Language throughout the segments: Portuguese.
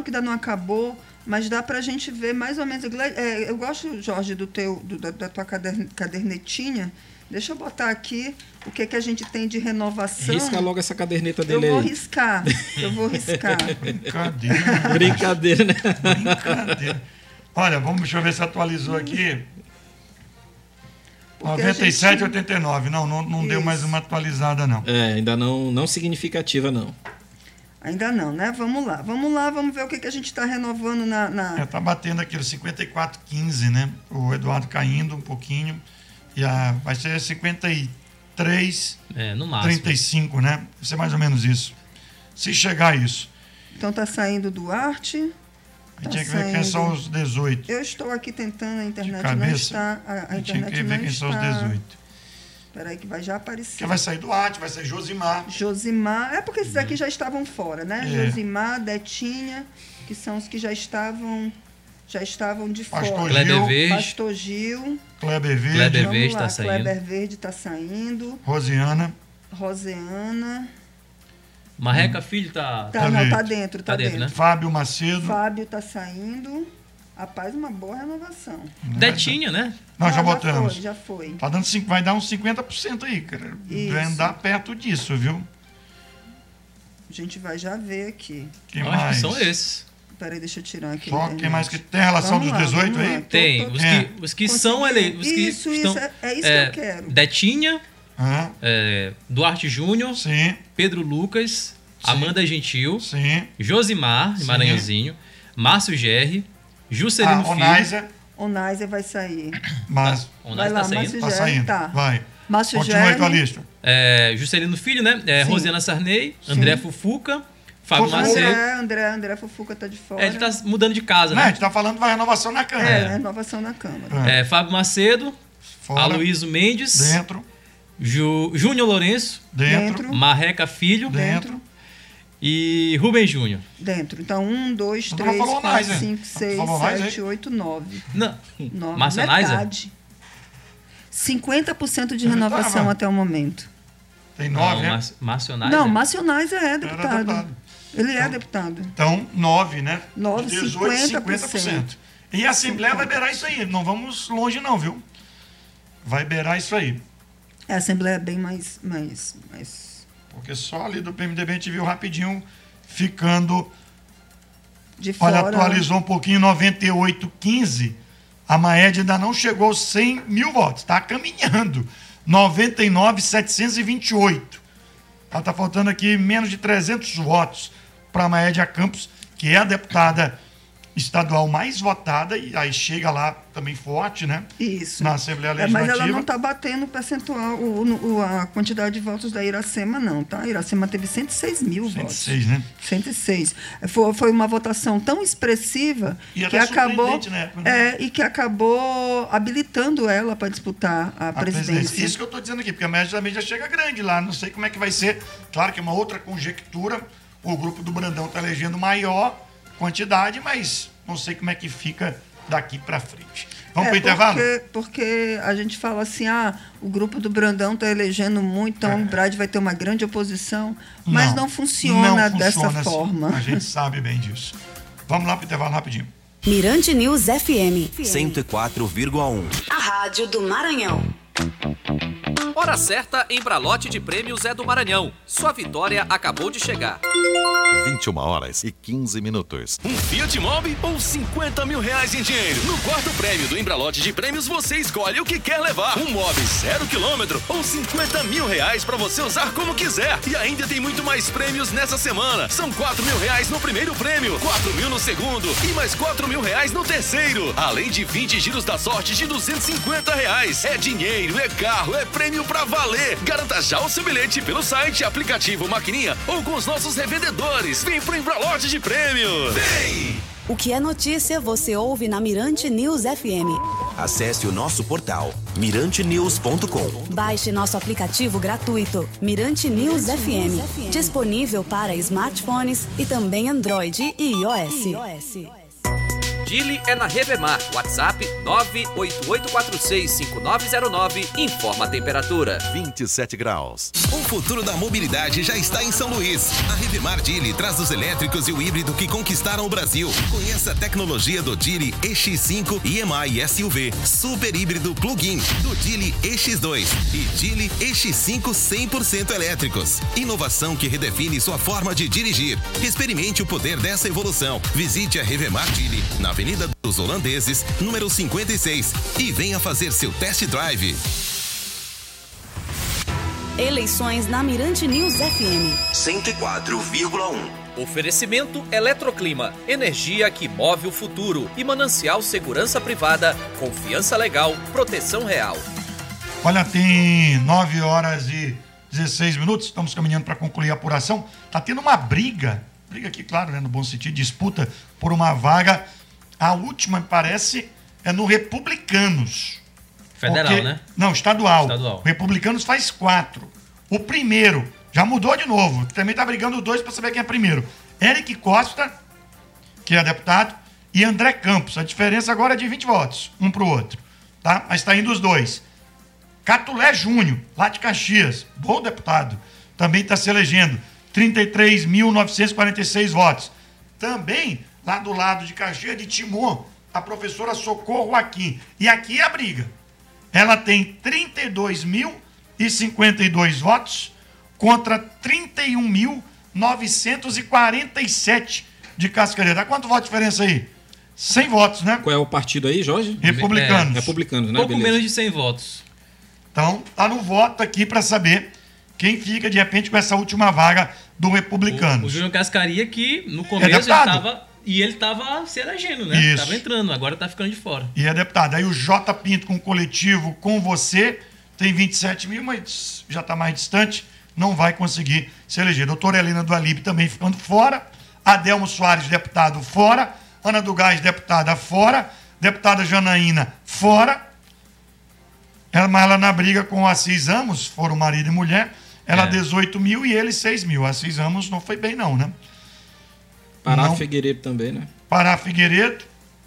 que ainda não acabou, mas dá pra gente ver mais ou menos. Eu gosto, Jorge, da tua cadernetinha. Deixa eu botar aqui o que a gente tem de renovação. Risca logo essa caderneta dele aí. Eu vou riscar. Brincadeira, né? Brincadeira. Olha, deixa eu ver se atualizou aqui. 97,89. Não deu mais uma atualizada, não. Ainda não significativa, não. Ainda não, né? Vamos lá, vamos ver o que a gente está renovando na... Tá batendo aqui, 54,15, né? O Eduardo caindo um pouquinho. Vai ser 53, no máximo. 35, né? Vai ser mais ou menos isso. Se chegar a isso. Então tá saindo Duarte. Tinha que ver quem são os 18. Eu estou aqui tentando, a internet não está. A internet tinha que ver quem são os 18. Espera aí que vai já aparecer. Que vai sair Duarte, vai sair Josimar. Josimar, porque esses aqui já estavam fora, né? Josimar, Detinha, que são os que já estavam de fora. Pastor Gil. Kleber Verde. Kleber Verde está saindo. Kleber Verde está saindo. Roseana. Marreca Filho tá dentro. Né? Fábio Macedo. Fábio tá saindo. Rapaz, uma boa renovação. Detinha, né? Nós já botamos. Já foi. Tá dando, vai dar uns 50% aí, cara. Vai andar perto disso, viu? A gente vai já ver aqui. Que mais? São esses. Peraí, deixa eu tirar aqui. Só quem mais que tem relação dos 18 aí? Tem. Os que são eleitos. Isso, é isso que eu quero. Detinha, Duarte Júnior, sim. Pedro Lucas, sim. Amanda Gentil, sim. Josimar, de Maranhãozinho, Márcio Gerri, Juscelino Filho. Onáisia vai sair. Mas vai lá, Márcio tá saindo. Tá. Vai. Márcio Continua aí com a lista. Juscelino Filho, né? Rosiana Sarney, André Fufuca, Fábio Macedo. André Fufuca tá de fora. Ele tá mudando de casa, né? A gente tá falando da renovação na Câmara. Renovação na Câmara. Fábio Macedo, fora. Aloysio Mendes. Dentro. Júnior Lourenço. Dentro. Marreca Filho. Dentro. E Rubem Júnior. Dentro. Então, 1, 2, 3, 4, 5, 6, 7, 8, 9. Não. 9. Marcionaiser? Metade. 50% de renovação até o momento. Tem 9, né? Marcionaiser? Não, Marcionaiser é deputado. Ele é deputado. Então, 9, né? 9, 18, 50%. E a Assembleia vai beirar isso aí. Não vamos longe não, viu? Vai beirar isso aí. A Assembleia é bem mais... Porque só ali do PMDB a gente viu rapidinho ficando... De fora. Olha, atualizou um pouquinho, 98,15. A Maed ainda não chegou aos 100 mil votos. Está caminhando. 99,728. Está faltando aqui menos de 300 votos para a Maédia Campos, que é a deputada estadual mais votada, e aí chega lá também forte, né? Isso. Na Assembleia Legislativa. Mas ela não está batendo o percentual, a quantidade de votos da Iracema, não, tá? A Iracema teve 106 mil 106, votos. 106, né? 106. Foi uma votação tão expressiva que acabou, e que acabou habilitando ela para disputar a presidência. Isso que eu estou dizendo aqui, porque a média também já chega grande lá, não sei como é que vai ser. Claro que é uma outra conjectura, o grupo do Brandão está elegendo maior quantidade, mas não sei como é que fica daqui para frente. Vamos para o intervalo? Porque a gente fala assim, o grupo do Brandão está elegendo muito, então o Brad vai ter uma grande oposição, mas não funciona dessa forma. A gente sabe bem disso. Vamos lá para o intervalo rapidinho. Mirante News FM 104,1. A rádio do Maranhão. Hora certa em Bralote de Prêmios é do Maranhão. Sua vitória acabou de chegar. 21h15. Um Fiat Mobi ou 50 mil reais em dinheiro? No quarto prêmio do Embralote de Prêmios, você escolhe o que quer levar. Um Mobi 0 km ou 50 mil reais para você usar como quiser. E ainda tem muito mais prêmios nessa semana. São 4 mil reais no primeiro prêmio, 4 mil no segundo e mais 4 mil reais no terceiro. Além de 20 giros da sorte de 250 reais. É dinheiro, é carro, é prêmio pra valer. Garanta já o seu bilhete pelo site, aplicativo, maquininha ou com os nossos revendedores. Vem pro Embralote de Prêmios. Vem! O que é notícia você ouve na Mirante News FM. Acesse o nosso portal mirantenews.com. Baixe nosso aplicativo gratuito Mirante News FM. Disponível para smartphones e também Android e iOS. Dili é na Revemar. WhatsApp 988465909. Informa a temperatura. 27 graus. O futuro da mobilidade já está em São Luís. A Revemar Dili traz os elétricos e o híbrido que conquistaram o Brasil. Conheça a tecnologia do Dili EX5 EMI SUV, super híbrido plug-in, do Dili EX2 e Dili EX5 100% elétricos. Inovação que redefine sua forma de dirigir. Experimente o poder dessa evolução. Visite a Revemar Dili na Avenida dos Holandeses, número 56, e venha fazer seu test drive. Eleições na Mirante News FM. 104,1. Oferecimento Eletroclima, energia que move o futuro. E Manancial Segurança Privada, confiança legal, proteção real. Olha, tem 9 horas e 16 minutos, estamos caminhando para concluir a apuração. Está tendo uma briga aqui, claro, né, no bom sentido, disputa por uma vaga. A última, parece, é no Republicanos. Federal, né? Não, estadual. Estadual. O Republicanos faz 4. O primeiro já mudou de novo. Também está brigando 2 para saber quem é primeiro. Eric Costa, que é deputado, e André Campos. A diferença agora é de 20 votos, um para o outro. Tá? Mas está indo os dois. Catulé Júnior, lá de Caxias, bom deputado, também está se elegendo. 33.946 votos. Também, lá do lado de Caxias de Timon, a professora Socorro Aquim. E aqui é a briga. Ela tem 32.052 votos contra 31.947 de Cascareira. Dá quanto voto de diferença aí? 100 votos, né? Qual é o partido aí, Jorge? Republicanos. Republicanos, né? Pouco Beleza. menos de 100 votos. Então, tá no voto aqui para saber quem fica, de repente, com essa última vaga do Republicanos. O Júnior Cascaria, que no começo ele estava se elegendo, né? Isso. Estava entrando, agora tá ficando de fora. E é deputado. Aí o J. Pinto com o coletivo Com Você tem 27 mil, mas já está mais distante, não vai conseguir se eleger. Doutora Helena do Alibe também ficando fora. Adelmo Soares, deputado, fora. Ana do Gás, deputada, fora. Deputada Janaína, fora. Ela na briga com o Assis Ramos, foram marido e mulher, ela 18 mil e ele 6 mil. Assis Ramos não foi bem não, né? Pará Não. Figueiredo também, né? Pará Figueiredo,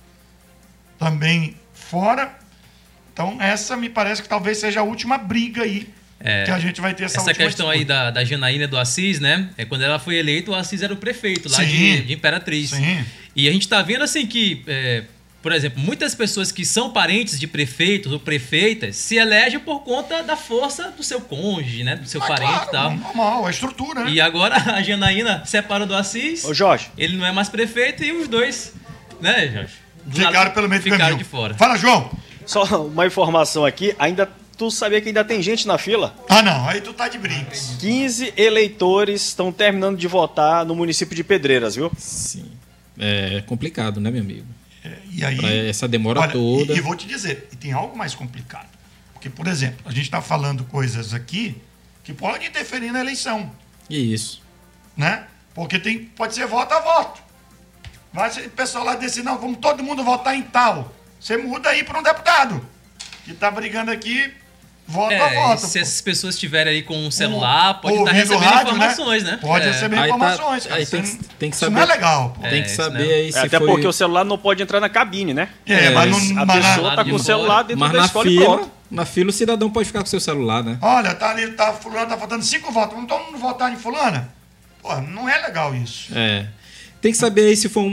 também fora. Então essa me parece que talvez seja a última briga aí que a gente vai ter essa última questão disputa. aí da Janaína do Assis, né? É quando ela foi eleita, o Assis era o prefeito lá Sim. de Imperatriz. Sim. E a gente tá vendo assim que, por exemplo, muitas pessoas que são parentes de prefeitos ou prefeitas se elegem por conta da força do seu cônjuge, né? Do seu parente claro, e tal. normal, a estrutura, né? E agora a Janaína separa do Assis. Ô, Jorge. Ele não é mais prefeito e os dois, né, Jorge? Ficaram pelo meio do Ficaram caminho. de fora. Fala, João. Só uma informação aqui, tu sabia que ainda tem gente na fila? Ah, não, aí tu tá de brinks. 15 eleitores estão terminando de votar no município de Pedreiras, viu? Sim. É complicado, né, meu amigo? E aí, Pra essa demora olha, toda. E vou te dizer, e tem algo mais complicado. Porque, por exemplo, a gente está falando coisas aqui que podem interferir na eleição, Isso. né? Porque pode ser voto a voto. Vai ser o pessoal lá decidir, não, vamos todo mundo votar em tal. Você muda aí para um deputado que está brigando aqui, voto a voto. Se essas pessoas estiverem aí com um celular, pode estar ouvindo recebendo rádio, informações, né? Pode receber Aí informações. tá- cara. aí tem Isso que isso saber. não é legal. Pô. Tem que isso saber não. aí se Até foi... porque o celular não pode entrar na cabine, né? Mas não, A mas pessoa tá com o celular dentro Mas da na escola e pronto. fila, na fila o cidadão pode ficar com o seu celular, né? olha, tá ali, fulano tá faltando 5 votos. Vamos todo mundo votar em fulana? Pô, não é legal isso. É. Tem que saber aí se foi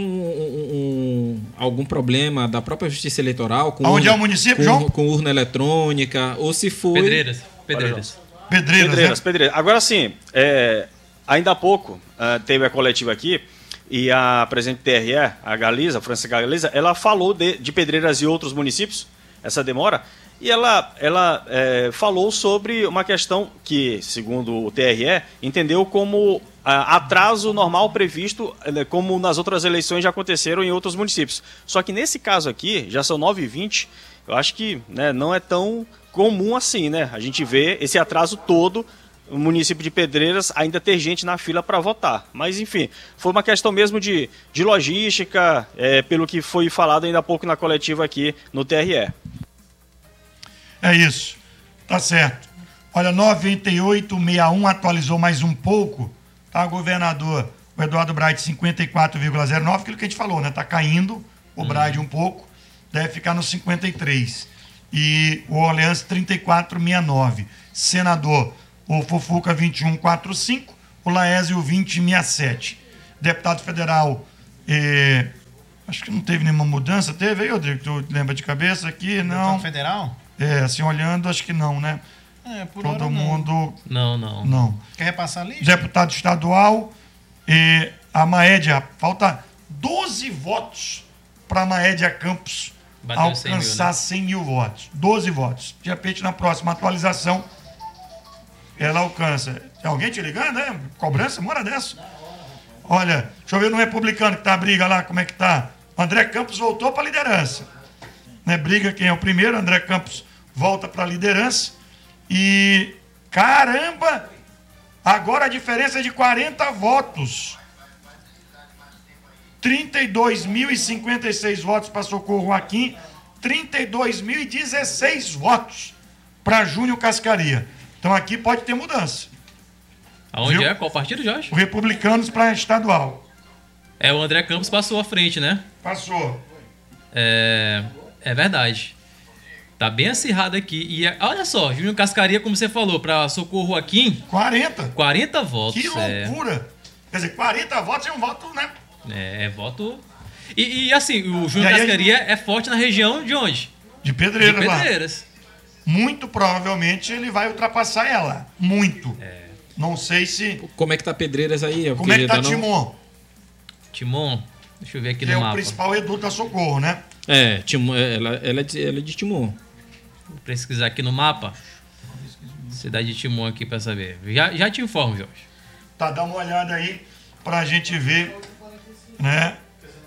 algum problema da própria Justiça Eleitoral com Aonde é o município, João? com urna eletrônica, ou se foi... Pedreiras. Pedreiras, Pedreiras. Agora sim, ainda há pouco teve a coletiva aqui e a presidente do TRE, a Galiza, a Francisca Galiza, ela falou de Pedreiras e outros municípios, essa demora, e ela falou sobre uma questão que, segundo o TRE, entendeu como atraso normal previsto, como nas outras eleições já aconteceram em outros municípios. Só que nesse caso aqui, já são 9h20, eu acho que não é tão comum assim, né? A gente vê esse atraso todo, o município de Pedreiras ainda ter gente na fila para votar. Mas, enfim, foi uma questão mesmo de logística, pelo que foi falado ainda há pouco na coletiva aqui no TRE. É isso. Tá certo. Olha, 9861 atualizou mais um pouco. Tá, governador, o Eduardo Bright, 54,09, aquilo que a gente falou, né? Tá caindo o Bride um pouco, deve ficar no 53. E o Orleans 34,69. Senador, o Fufuca 21,45, o Laésio 20,67. Deputado federal, acho que não teve nenhuma mudança, teve aí, Rodrigo? Tu lembra de cabeça aqui? Não. Deputado federal? Assim, olhando, acho que não, né? Por Todo hora, mundo... Não. Quer repassar a lista? Deputado estadual, a Maédia, falta 12 votos para a Maédia Campos Bateu 100 mil, alcançar né? 100 mil votos. 12 votos. De repente, na próxima atualização, ela alcança. Tem alguém te ligando, né? Cobrança, uma hora dessa. Olha, deixa eu ver no Republicano que tá a briga lá, como é que tá. O André Campos voltou para a liderança. Né? Briga quem é o primeiro, André Campos volta para a liderança. E, caramba, agora a diferença é de 40 votos. 32.056 votos para Socorro Joaquim, 32.016 votos para Júnior Cascaria. Então aqui pode ter mudança. Aonde Viu? é? Qual partido, Jorge? O Republicanos para estadual. O André Campos passou à frente, né? Passou. É verdade. Tá bem acirrado aqui. E olha só, Júnior Cascaria, como você falou, para Socorro Joaquim... 40 votos. Que loucura! Quer dizer, 40 votos é um voto, né? É voto... E assim, o Júnior Cascaria é forte na região de onde? De Pedreiras. De Pedreiras. Muito provavelmente ele vai ultrapassar ela. Muito. Não sei se... Como é que tá Pedreiras aí? Como é que tá Timon? Timon? Deixa eu ver aqui Que no é mapa. o principal reduto da Socorro, né? Timon, ela é de Timon. Vou pesquisar aqui no mapa. Cidade de Timon aqui pra saber. Já te informo, Jorge. Tá, dá uma olhada aí pra gente ver, né?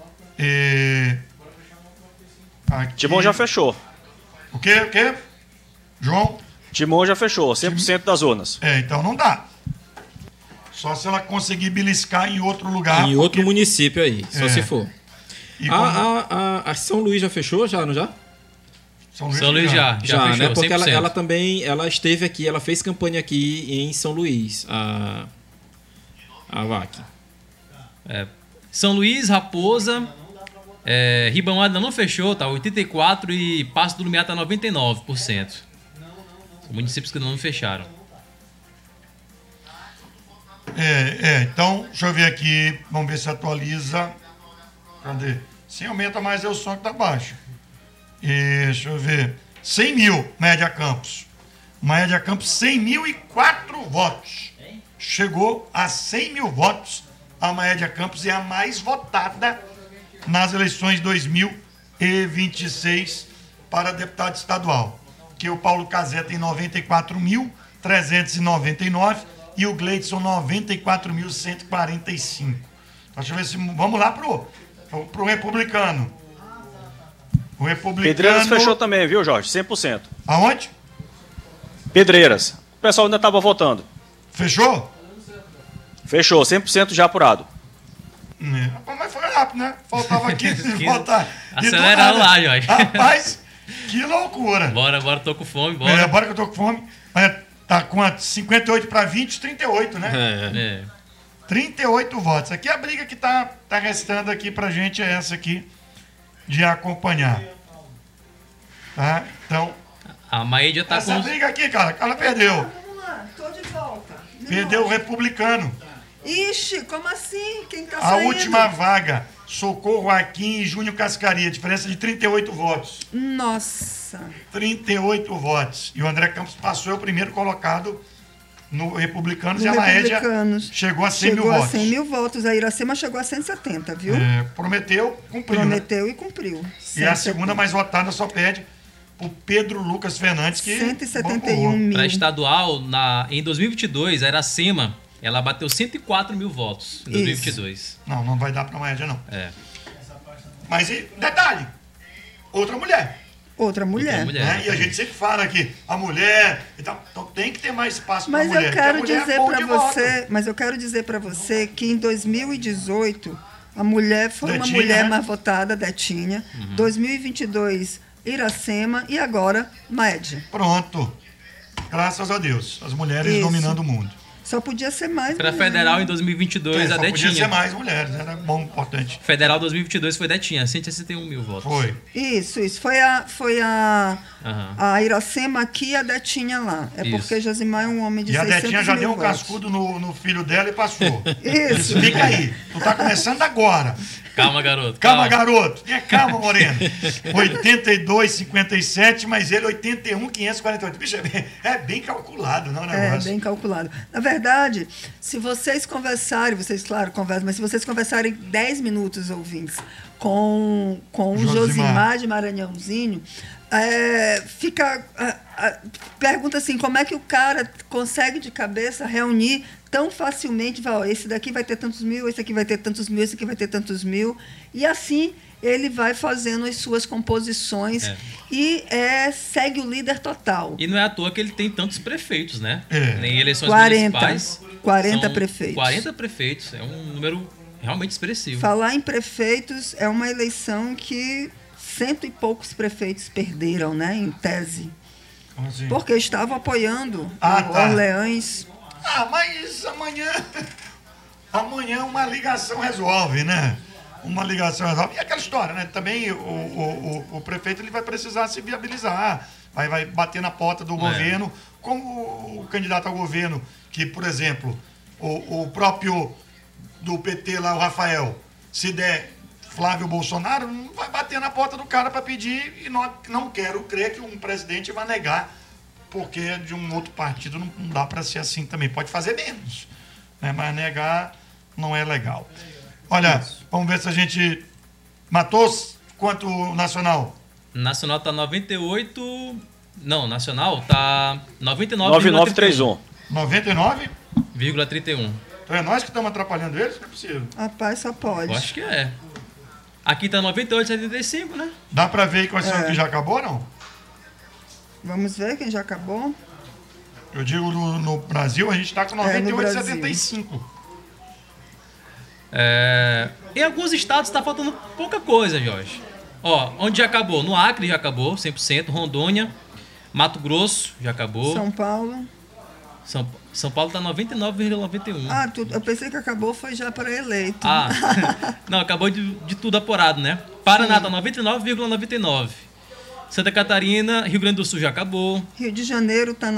Aqui... Timon já fechou. O quê? João? Timon já fechou, 100% das zonas. Então não dá. Só se ela conseguir beliscar em outro lugar. Em outro município aí, só se for. E A São Luís já fechou, não já? São Luís já fechou, né? Porque 100%. ela também, ela esteve aqui, ela fez campanha aqui em São Luís, a VAC. São Luís, Raposa, Ribamar ainda não fechou, tá 84% e Passo do Lumiar tá 99%. São municípios que não fecharam. Então, deixa eu ver aqui, vamos ver se atualiza. Cadê? Se aumenta mais é o som que tá baixo. Deixa eu ver. 100 mil, Média Campos. Média Campos, 100.004 votos. Chegou a 100 mil votos. A Média Campos é a mais votada nas eleições de 2026 para deputado estadual. Que o Paulo Cazé tem 94.399 e o Gleidson 94.145. Então, deixa eu ver se... Vamos lá pro Republicano. O Republicano... Pedreiras fechou também, viu, Jorge? 100%. Aonde? Pedreiras. O pessoal ainda estava votando. Fechou? Fechou, 100% já apurado. Mas foi rápido, né? Faltava 15 de votar. Aceleraram lá, Jorge. Rapaz, que loucura. Bora, tô com fome, bora. Bora que eu tô com fome. Tá com 58 para 20, 38, né? 38 votos. Aqui a briga que tá restando aqui pra gente é essa aqui de acompanhar. Tá? Então... A Maídia tá essa briga aqui, cara, ela perdeu. Vamos lá, tô de volta. Perdeu o Republicano. Ixi, como assim? Quem tá A saindo? última vaga, Socorro Joaquim e Júnior Cascaria. Diferença de 38 votos. Nossa. 38 votos. E o André Campos passou, é o primeiro colocado no Republicanos. No E a Maédia Republicanos. chegou a 100 mil Chegou a votos. 100 mil votos. A Iracema chegou a 170, viu? Prometeu, cumpriu. Prometeu e cumpriu. E a segunda mais votada só pede o Pedro Lucas Fernandes, que 171 mil. Para estadual, em 2022, a Iracema, ela bateu 104 mil votos em 2022. Não vai dar para a Maédia, não. Mas, detalhe, outra mulher. Outra mulher. Né? E a gente sempre fala que a mulher... Então tem que ter mais espaço para a Mas mulher. eu quero porque a mulher dizer é bom para de você, voto. mas eu quero dizer para você que em 2018 a mulher foi uma Detinha, mulher né? mais votada, Detinha. 2022 Iracema e agora Maédia. Pronto. Graças a Deus. As mulheres Isso. dominando o mundo. Só podia ser mais Para mulher. federal em 2022, a Só Detinha. podia ser mais mulheres, era bom, importante. Federal 2022 foi Detinha, 161 mil votos. Foi. Isso. Foi a Iracema aqui e a Detinha lá. É Isso. porque Josimar é um homem de E a 600 Detinha já mil deu um votos. cascudo no filho dela e passou. Isso. Fica aí. Tu tá começando agora. Calma, garoto. Calma, garoto. Tenha calma, Moreno. 82,57, mas ele 81,548. Bicho, é bem calculado, não é um É, negócio? bem calculado. Na verdade, se vocês conversarem, vocês, claro, conversam, mas se vocês conversarem 10 minutos, ouvintes, com o Josimar de Maranhãozinho, fica... pergunta assim, como é que o cara consegue de cabeça reunir tão facilmente, ó, esse daqui vai ter tantos mil, esse aqui vai ter tantos mil, esse aqui vai ter tantos mil, e assim ele vai fazendo as suas composições e segue o líder total. E não é à toa que ele tem tantos prefeitos, né? É. Em eleições 40. municipais. 40 são prefeitos. 40 prefeitos. É um número realmente expressivo. Falar em prefeitos é uma eleição que 100 e poucos prefeitos perderam, né, em tese. Como assim? Porque estavam apoiando Ah, o tá. Orleans. Mas amanhã uma ligação resolve, né? Uma ligação resolve. E aquela história, né? Também o prefeito ele vai precisar se viabilizar, vai bater na porta do governo, como o candidato ao governo, que, por exemplo, o próprio do PT lá, o Rafael, se der Flávio Bolsonaro, não vai bater na porta do cara para pedir, e não quero crer que um presidente vai negar, porque de um outro partido não dá para ser assim também. Pode fazer menos, né? Mas negar não é legal. Olha, vamos ver se a gente matou quanto nacional. Nacional tá 98... Não, nacional tá 9931. 99? 99,31. Então é nós que estamos atrapalhando eles? Não é possível. Rapaz, só pode. Eu acho que é. Aqui tá 98,75, né? Dá para ver quais são que já acabou, não? Vamos ver quem já acabou. Eu digo no Brasil, a gente está com no 98,75. Em alguns estados tá faltando pouca coisa, Jorge. Ó, onde já acabou? No Acre já acabou, 100%. Rondônia, Mato Grosso já acabou. São Paulo. São Paulo tá 99,91. Eu pensei que acabou, foi já para eleito. Não, acabou de tudo apurado, né? Paraná tá 99,99. Santa Catarina, Rio Grande do Sul já acabou. Rio de Janeiro está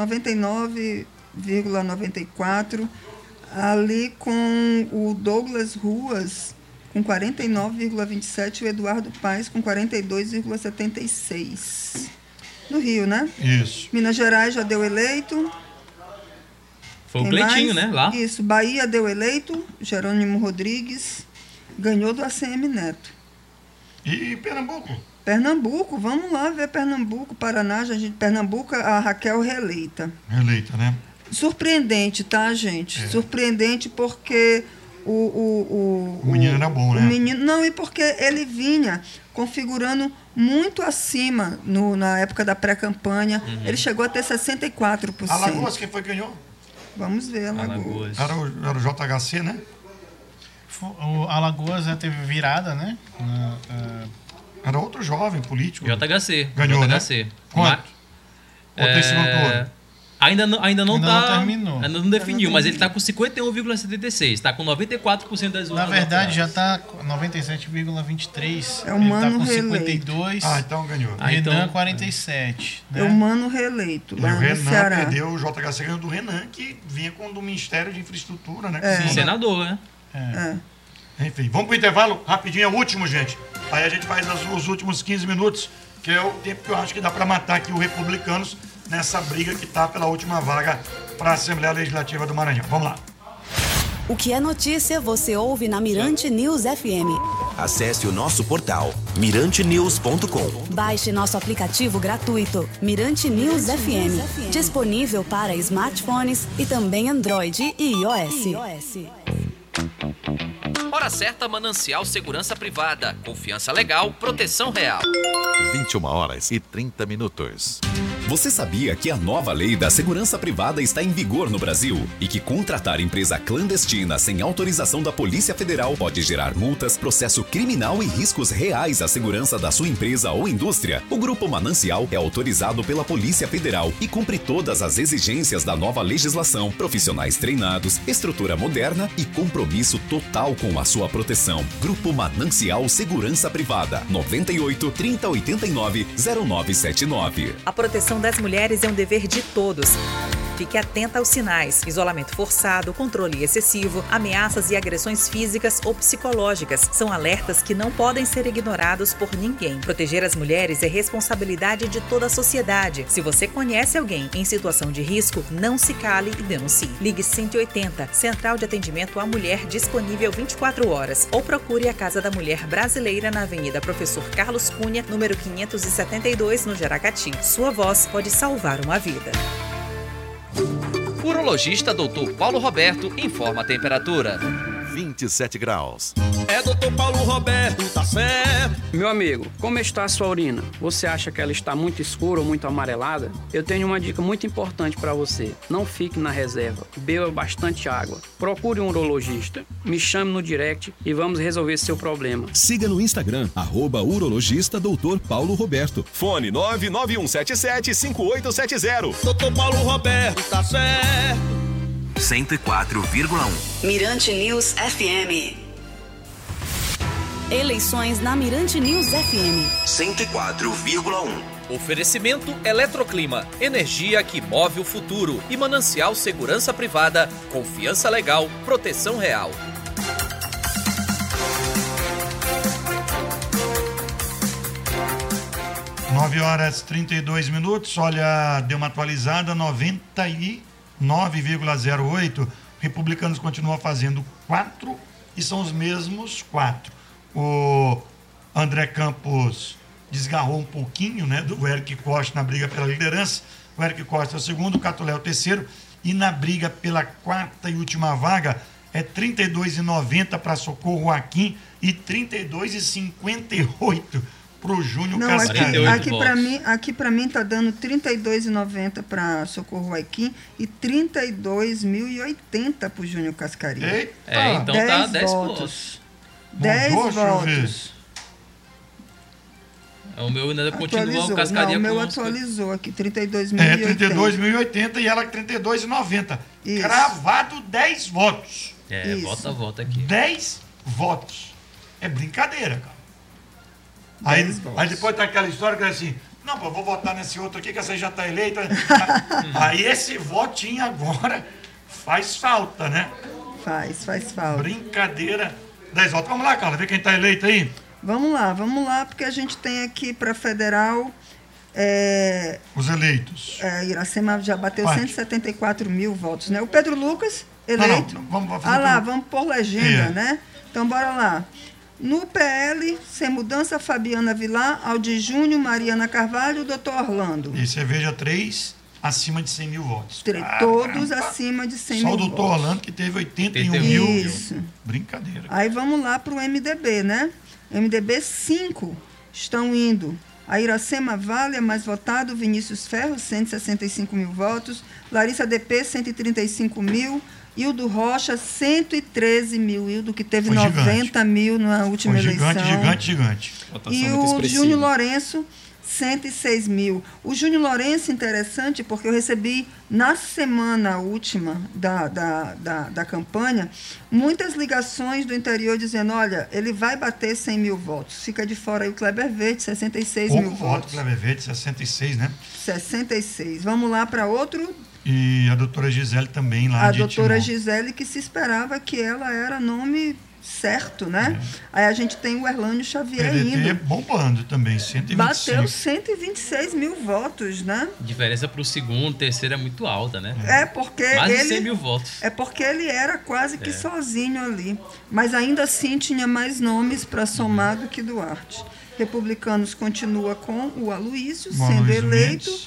99,94. Ali com o Douglas Ruas com 49,27 e o Eduardo Paes com 42,76. No Rio, né? Isso. Minas Gerais já deu eleito. Foi o Quem Cleitinho, mais? né? Lá. Isso. Bahia deu eleito. Jerônimo Rodrigues ganhou do ACM Neto. E Pernambuco? Pernambuco, vamos lá ver Pernambuco, Paraná, Pernambuco, a Raquel reeleita. Reeleita, né? Surpreendente, tá, gente? Surpreendente porque o menino era bom, né? O menino, não, e porque ele vinha configurando muito acima na época da pré-campanha. Ele chegou a ter 64%. Alagoas, quem foi que ganhou? Vamos ver, Alagoas. Era o JHC, né? O Alagoas já teve virada, né? Era outro jovem político. JHC. Ganhou, JHC. né? Quanto? Quanto esse turno? Ainda não terminou. Ainda não definiu, mas ele está com 51,76. Está com 94% das urnas. Na verdade, já está com 97,23. É o Mano Ele está com reeleito. 52. Então ganhou. Renan, 47. É o Mano reeleito, E lá o no Renan Ceará. perdeu, o JHC ganhou do Renan, que vinha com o Ministério de Infraestrutura, né? Senador, né? Enfim, vamos pro intervalo rapidinho, é o último, gente. Aí a gente faz os últimos 15 minutos, que é o tempo que eu acho que dá para matar aqui os republicanos nessa briga que tá pela última vaga para a Assembleia Legislativa do Maranhão. Vamos lá. O que é notícia você ouve na Mirante News FM. Acesse o nosso portal mirantenews.com. Baixe nosso aplicativo gratuito Mirante News FM, disponível para smartphones e também Android e iOS. Hora Certa Manancial Segurança Privada. Confiança legal, proteção real. 21h30. Você sabia que a nova lei da segurança privada está em vigor no Brasil e que contratar empresa clandestina sem autorização da Polícia Federal pode gerar multas, processo criminal e riscos reais à segurança da sua empresa ou indústria? O Grupo Manancial é autorizado pela Polícia Federal e cumpre todas as exigências da nova legislação, profissionais treinados, estrutura moderna e compromisso total com a sua proteção. Grupo Manancial Segurança Privada, 98 3089 0979. A proteção das mulheres é um dever de todos. Fique atenta aos sinais: isolamento forçado, controle excessivo, ameaças e agressões físicas ou psicológicas. São alertas que não podem ser ignorados por ninguém. Proteger as mulheres é responsabilidade de toda a sociedade. Se você conhece alguém em situação de risco, não se cale e denuncie. Ligue 180, Central de Atendimento à Mulher, disponível 24 horas. Ou procure a Casa da Mulher Brasileira na Avenida Professor Carlos Cunha, número 572, no Jaracati. Sua voz pode salvar uma vida. Urologista Dr. Paulo Roberto informa a temperatura. 27 graus. É Dr. Paulo Roberto, tá certo. Meu amigo, como está a sua urina? Você acha que ela está muito escura ou muito amarelada? Eu tenho uma dica muito importante para você. Não fique na reserva. Beba bastante água. Procure um urologista. Me chame no direct e vamos resolver seu problema. Siga no Instagram, @urologista Dr. Paulo Roberto. Fone 991775870. Dr. Paulo Roberto, tá certo. 104,1. Mirante News FM. Eleições na Mirante News FM. 104,1. Oferecimento Eletroclima, energia que move o futuro. E Manancial Segurança Privada, confiança legal, proteção real. Nove horas 32 minutos. Olha, deu uma atualizada, 99,08. Republicanos continuam fazendo 4 e são os mesmos 4. O André Campos desgarrou um pouquinho, né, do Eric Costa na briga pela liderança. O Eric Costa é o segundo, o Catulé é o terceiro. E na briga pela quarta e última vaga é 32,90 para Socorro Joaquim e 32,58 para o Júnior Cascarinho. Aqui para mim tá dando 32,90 para Socorro Joaquim e 32.080 para o Júnior Cascarinho. Então 10 tá 10 votos. votos. 10 Mudou, votos. O meu ainda continua o Cascarinha. Não, o meu atualizou aqui, 32.080. 32.080 e ela 32,90. Cravado 10 votos. Vota aqui. 10 votos. É brincadeira, cara. Aí depois tá aquela história que é assim, não, pô, vou votar nesse outro aqui que essa já tá eleita. Aí esse votinho agora faz falta, né? Faz falta. Brincadeira. 10 votos. Vamos lá, Carla, ver quem tá eleito aí. Vamos lá, porque a gente tem aqui para federal... Os eleitos. Iracema já bateu 174 mil votos, né? O Pedro Lucas, eleito. Não, vamos fazer vamos por legenda, né? Então, bora lá. No PL, sem mudança, Fabiana Vilar, Aldi Júnior, Mariana Carvalho, Dr. Orlando. E você veja 3 acima de 100 mil votos. Todos acima de 100 mil votos. Só o Dr. Orlando que teve 81 mil. Isso. Brincadeira. Aí vamos lá para o MDB, né? MDB 5 estão indo. A Iracema Vale é mais votado, Vinícius Ferro, 165 mil votos, Larissa DP, 135 mil, Hildo Rocha, 113 mil, Hildo que teve 90 mil na última eleição. Gigante. E o Júnior Lourenço, 106 mil. O Júnior Lourenço, interessante, porque eu recebi na semana última da campanha muitas ligações do interior dizendo, olha, ele vai bater 100 mil votos. Fica de fora aí o Kleber Verde, 66 mil votos. Kleber Verde, 66, né? 66. Vamos lá para outro. E a doutora Gisele também lá a doutora Gisele, que se esperava que ela era nome certo, né? Aí a gente tem o Erlânio Xavier PDT bombando também, 125. Bateu 126 mil votos, né? A diferença para o segundo, terceiro é muito alta, né? Porque mais de 100 mil votos. É porque ele era quase que sozinho ali. Mas ainda assim tinha mais nomes para somar do que Duarte. Republicanos continua com o Aloísio sendo eleito.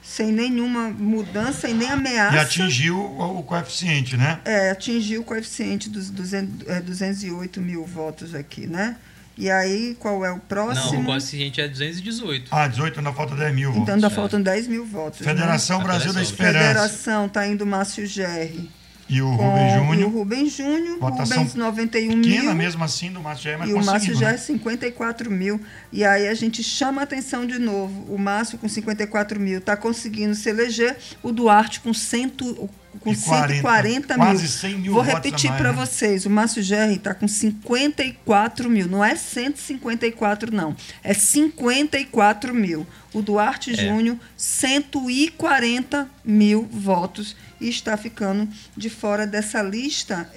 sem nenhuma mudança e nem ameaça. E atingiu o coeficiente, né? Atingiu o coeficiente dos 208 mil votos aqui, né? E aí, qual é o próximo? Não, o coeficiente é 218. 18, ainda falta 10 mil votos. Então ainda faltam 10 mil votos. Federação, né? Brasil da Esperança. Federação, está indo Márcio Gerri. E o Rubem Júnior. E o Rubem Júnior. Votação 91 pequena mil. mesmo assim do Márcio Gerri, mas e o Márcio Gerri, 54 mil. E aí a gente chama a atenção de novo. O Márcio, com 54 mil, está conseguindo se eleger. O Duarte, com 140 mil. Quase 100 mil. Vou repetir para vocês. O Márcio Gerri está com 54 mil. Não é 154, não. É 54 mil. O Duarte Júnior, 140 mil votos. E está ficando de fora dessa lista,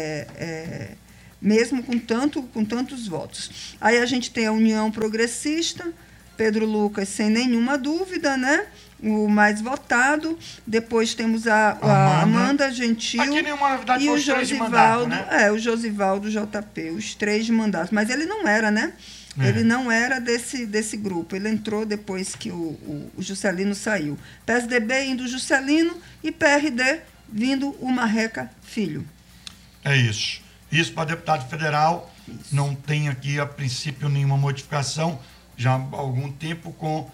mesmo com tantos votos. Aí a gente tem a União Progressista, Pedro Lucas, sem nenhuma dúvida, né? O mais votado. Depois temos a Amanda Gentil. Aqui nenhuma novidade, e foi o os 3 de Josivaldo, mandato, né? o Josivaldo JP, os 3 de mandato. Mas ele não era, né? Ele não era desse grupo. Ele entrou depois que o Juscelino saiu. PSDB indo o Juscelino e PRD vindo o Marreca Filho. É isso. Isso para deputado federal. Isso. Não tem aqui, a princípio, nenhuma modificação. Já há algum tempo com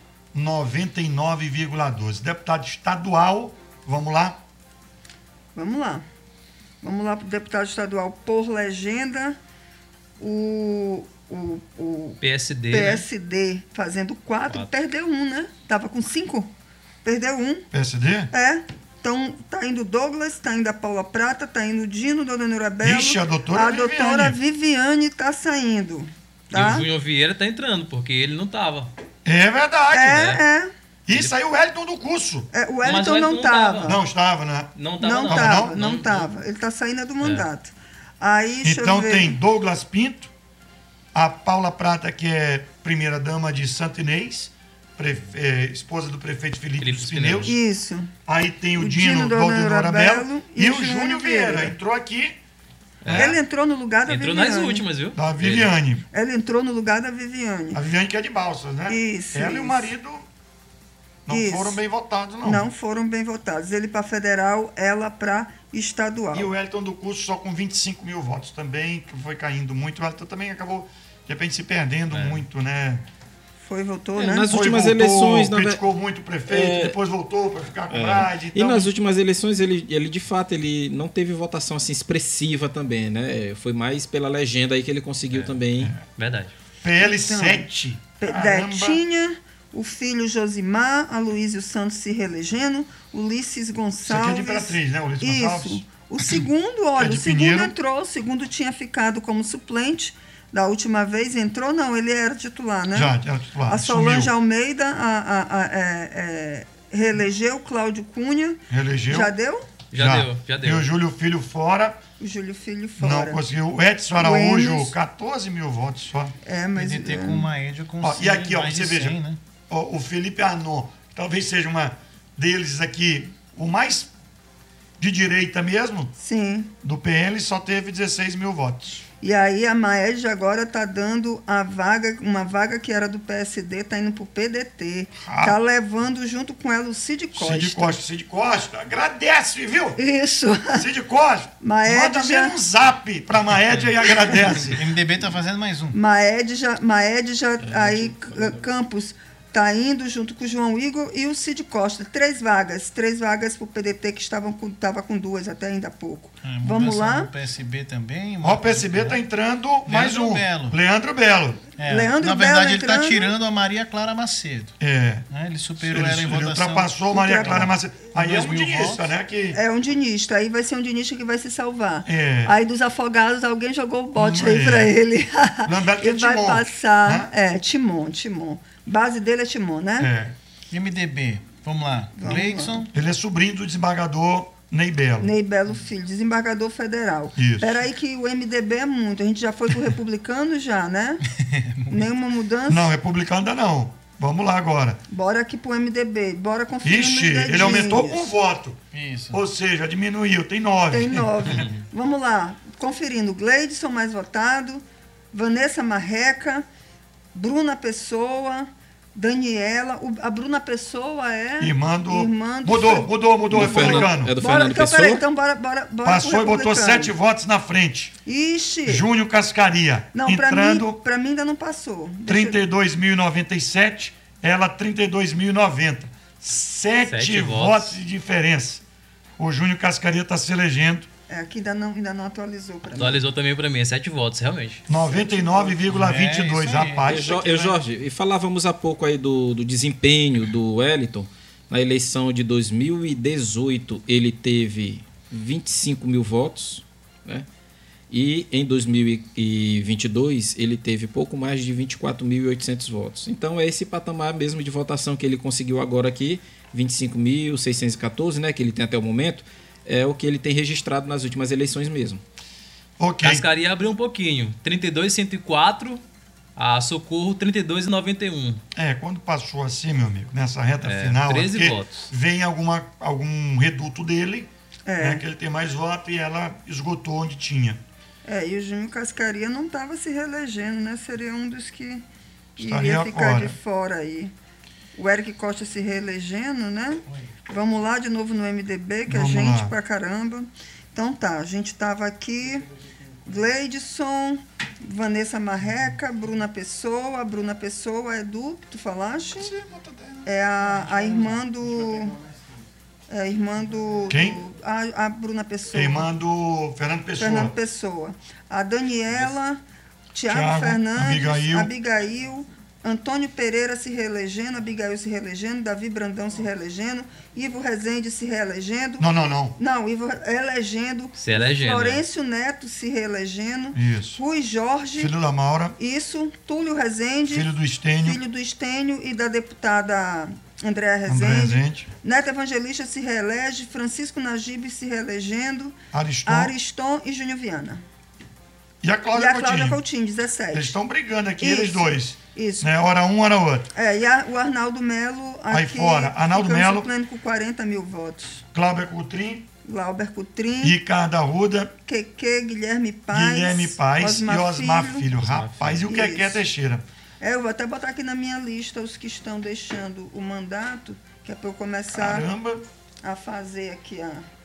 99,12. Deputado estadual, vamos lá? Vamos lá. Vamos lá para o deputado estadual por legenda. O PSD, né? Fazendo 4, perdeu 1, né? Estava com 5, perdeu 1. PSD? Então, tá indo Douglas, tá indo a Paula Prata, tá indo o Dino, Dona Norabella. Ixi, a doutora Viviane está saindo. Tá? E o Júnior Vieira está entrando, porque ele não estava. É verdade. E saiu o Wellington do curso. O Wellington não estava. Não estava, né? Não estava. Ele está saindo do mandato. Aí, então tem Douglas Pinto, a Paula Prata, que é primeira-dama de Santo Inês, esposa do prefeito Felipe dos Pneus. Isso. Aí tem o Dino Norabella e o Júnior Vieira. Entrou aqui. Ele entrou no lugar da Viviane. Viviane. Entrou nas últimas, viu? Da Viviane. Ele entrou no lugar da Viviane. A Viviane que é de Balsas, né? Isso. Ela e o marido não foram bem votados, não. Não foram bem votados. Ele para federal, ela para estadual. E o Wellington do curso só com 25 mil votos também, que foi caindo muito. O Wellington também acabou, de repente, se perdendo muito, né? Voltou, né? Nas últimas eleições... Criticou muito o prefeito, depois voltou para ficar com Brad. E nas últimas eleições, ele de fato, ele não teve votação assim expressiva também, né? Foi mais pela legenda aí que ele conseguiu também. Verdade. PL7. Detinha, o filho Josimar, Aloysio Santos se reelegendo, Ulisses Gonçalves... Isso aqui é de Imperatriz, né, Ulisses Gonçalves? Isso. O segundo, olha, o segundo entrou, o segundo tinha ficado como suplente. Da última vez entrou, não, ele era titular, né? Já era titular. A Solange Almeida reelegeu, Cláudio Cunha. Reelegeu. Já deu? Já deu. E o Júlio Filho fora. O Júlio Filho fora. Não conseguiu. O Edson Araújo, 14 mil votos só. Mas PDT com uma Ed com e aqui, ó, você 100, veja, né? O Felipe Arnon, talvez seja uma deles aqui, o mais de direita mesmo. Sim. Do PL, só teve 16 mil votos. E aí a Maed agora está dando uma vaga que era do PSD, está indo para o PDT. Está levando junto com ela o Cid Costa. Cid Costa, agradece, viu? Isso. Cid Costa, manda mesmo um zap para a Maed e agradece. MDB está fazendo mais um. Maed já aí Campos está indo junto com o João Igor e o Cid Costa. 3 vagas para o PDT, que estava com 2 até ainda há pouco. Vamos lá. O PSB também. O PSB está entrando mais um. Belo. Leandro Belo. Na verdade, ele está tirando a Maria Clara Macedo. Ele superou ela em votação. Ele ultrapassou a Maria Clara Macedo. Aí é um dinista, né? É um dinista. Aí vai ser um dinista que vai se salvar. Aí dos afogados, alguém jogou o bote aí para ele. Lembrando que ele vai passar. Timon. Base dele é Timon, né? MDB. Vamos lá. Gleidson. Ele é sobrinho do desembargador Ney Belo. Ney Belo Filho, desembargador federal. Isso. Peraí que o MDB é muito. A gente já foi pro republicano já, né? Nenhuma mudança? Não, republicano ainda não. Vamos lá agora. Bora aqui pro MDB. Bora conferir. Ixi, ele aumentou um voto. Isso. Ou seja, diminuiu. Tem 9. Tem 9. Vamos lá. Conferindo. Gleidson mais votado. Vanessa Marreca. Bruna Pessoa. Daniela, a Bruna Pessoa é... Irmã do... Mudou o republicano. É do Fernando então, Pessoa? Peraí, então bora Passou e botou 7 votos na frente. Ixi. Júnior Cascaria. Não, entrando, pra mim ainda não passou. 32.097, ela 32.090. 7 votos de diferença. O Júnior Cascaria está se elegendo. Aqui ainda não atualizou para mim. Atualizou também para mim, 7 votos, realmente. 99,22, rapaz. Jorge, e falávamos há pouco aí do desempenho do Wellington. Na eleição de 2018, ele teve 25 mil votos, né? E em 2022, ele teve pouco mais de 24.800 votos. Então, é esse patamar mesmo de votação que ele conseguiu agora aqui, 25.614, né, que ele tem até o momento, é o que ele tem registrado nas últimas eleições mesmo. Ok. Cascaria abriu um pouquinho, 32.104, a Socorro 32.91. Quando passou assim, meu amigo, nessa reta final, 13 votos. Vem algum reduto dele, né, que ele tem mais votos, e ela esgotou onde tinha. E o Júnior Cascaria não estava se reelegendo, né? Seria um dos que estaria iria ficar de fora aí. O Eric Costa se reelegendo, né? Vamos lá de novo no MDB, que é gente pra caramba. Então tá, a gente estava aqui, Gleidson, Vanessa Marreca, Bruna Pessoa. Bruna Pessoa é do... Tu falaste? É a irmã do... É a irmã do... Quem? A Bruna Pessoa. Irmã do Fernando Pessoa. Fernando Pessoa. A Daniela, Tiago Fernandes, Abigail, Antônio Pereira se reelegendo, Abigail se reelegendo, Davi Brandão se reelegendo, Ivo Rezende se reelegendo. Não, Ivo elegendo. Se elegendo. Florencio Neto se reelegendo. Isso. Rui Jorge. Filho da Maura. Isso. Túlio Rezende. Filho do Estênio. Filho do Estênio e da deputada Andréa Rezende. Neto Evangelista se reelege, Francisco Najib se reelegendo, Ariston e Júnior Viana. E a Cláudia Coutinho, 17. Eles estão brigando aqui, eles dois. Isso. Né? Hora um, hora outro. E o Arnaldo Melo aqui, aí fora. Arnaldo Melo. Com 40 mil votos. Glauber Cutrim. Ricardo Arruda. Guilherme Paz. E Osmar Filho. Rapaz, e o Keké Teixeira. Eu vou até botar aqui na minha lista os que estão deixando o mandato, que é para eu começar a fazer aqui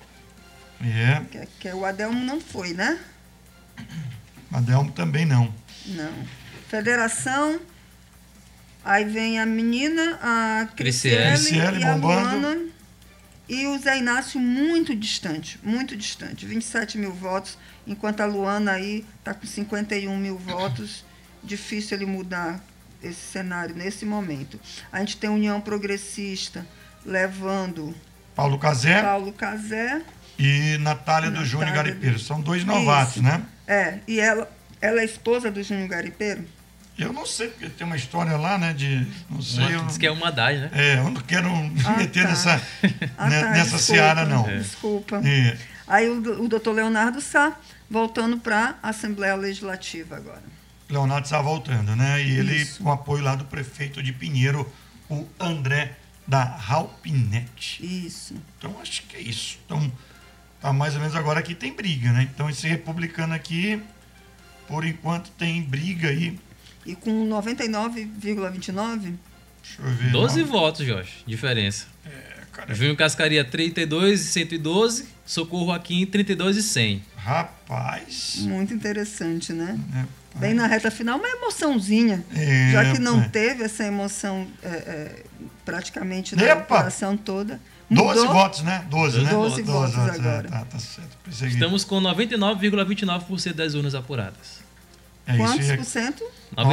que o Adelmo não foi, né? Adelmo também não. Não. Federação, aí vem a menina, a Criciele e a Luana, e o Zé Inácio muito distante, 27 mil votos, enquanto a Luana aí está com 51 mil votos. Difícil ele mudar esse cenário nesse momento. A gente tem a União Progressista levando Paulo Cazé e Natália do Júnior Garipeiro. São dois novatos, né? E ela é esposa do Júnior Garipeiro? Eu não sei, porque tem uma história lá, né? Não sei. Diz que é uma idade, né? Eu não quero meter nessa seara, não. Desculpa. Aí o doutor Leonardo Sá voltando para a Assembleia Legislativa agora. Leonardo está voltando, né? E ele com apoio lá do prefeito de Pinheiro, o André da Ralpinete. Isso. Então, acho que é isso. Então, tá mais ou menos agora aqui tem briga, né? Então, esse republicano aqui, por enquanto, tem briga aí. E com 99,29? Deixa eu ver. 12 votos, Jorge, diferença. Júnior Cascaria, 32.112, Socorro Aquim, 32.100. Rapaz. Muito interessante, né? Bem na reta final, uma emoçãozinha. Já que não teve essa emoção praticamente na operação toda. 12 votos, né? 12, né? 12 votos agora. Tá certo. Estamos com 99,29% das urnas apuradas. Quantos por cento?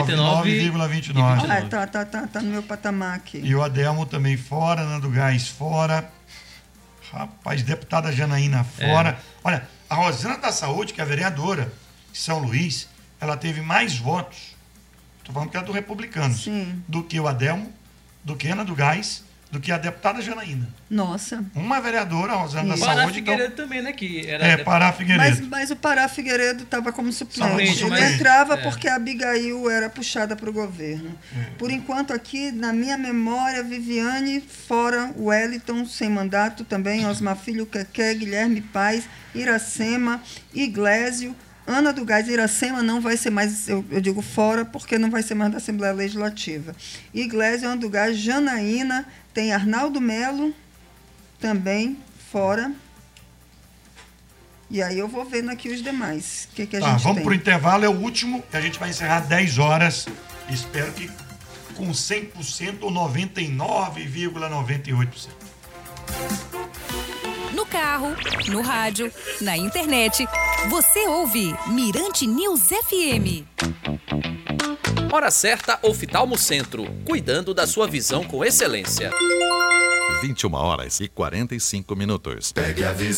99,29. Tá no meu patamar aqui. E o Adelmo também fora, Nando Gás fora. Rapaz, deputada Janaína fora. Olha, a Rosana da Saúde, que é a vereadora de São Luís, ela teve mais votos, estou falando que é do republicano, do que o Adelmo, do que a Ana do Gás, do que a deputada Janaína. Nossa. Uma vereadora, a Rosana da Pará Saúde. Figueiredo também, né? Que era Pará Figueiredo. Mas o Pará Figueiredo estava como suplente. Ele entrava porque a Abigail era puxada para o governo. Por enquanto aqui, na minha memória, Viviane fora, Wellington sem mandato também, Osmar Filho, Keké, Guilherme Paz, Iracema, Iglésio, Ana do Gás, Iracema não vai ser mais, eu digo fora, porque não vai ser mais da Assembleia Legislativa. Iglésia, Ana do Gás, Janaína, tem Arnaldo Melo, também fora. E aí eu vou vendo aqui os demais. O que a gente vamos tem? para o intervalo, é o último, e a gente vai encerrar 10 horas. Espero que com 100% ou 99,98%. No carro, no rádio, na internet, você ouve Mirante News FM. Hora certa, Oftalmo Centro, cuidando da sua visão com excelência. 21 horas e 45 minutos. Pegue a visão.